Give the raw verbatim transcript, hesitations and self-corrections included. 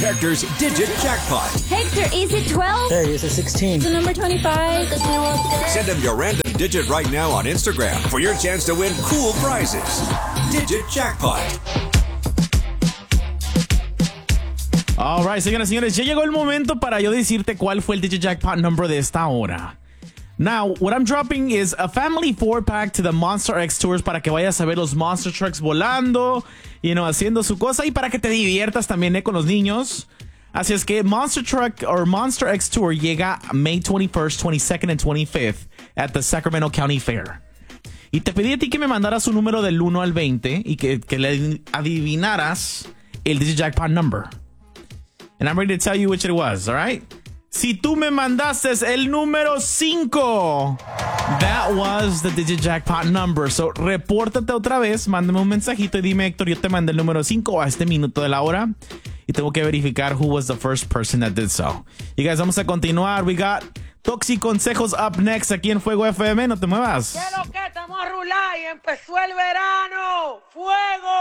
Hector's Digit Jackpot. Hector, is it twelve? Hey, is it sixteen? Is it number twenty-five? Send him your random digit right now on Instagram for your chance to win cool prizes. Digit Jackpot. All right, señoras y señores, ya llegó el momento para yo decirte cuál fue el Digit Jackpot number de esta hora. Now, what I'm dropping is a family four-pack to the Monster X Tours para que vayas a ver los Monster Trucks volando, you know, haciendo su cosa y para que te diviertas también eh, con los niños. Así es que Monster Truck or Monster X Tour llega May twenty-first, twenty-second and twenty-fifth at the Sacramento County Fair. Y te pedí a ti que me mandaras un número del uno al veinte y que, que le adivinaras el Digit Jackpot number. And I'm ready to tell you which it was, all right? Si tú me mandaste el número cinco, that was the Digit Jackpot number. So, repórtate otra vez, mándame un mensajito y dime, Héctor, yo te mandé el número cinco a este minuto de la hora. Y tengo que verificar who was the first person that did so. You guys, vamos a continuar. We got Toxi Consejos up next aquí en Fuego F M. No te muevas. ¿Qué es lo que? Estamos a rular y empezó el verano. ¡Fuego!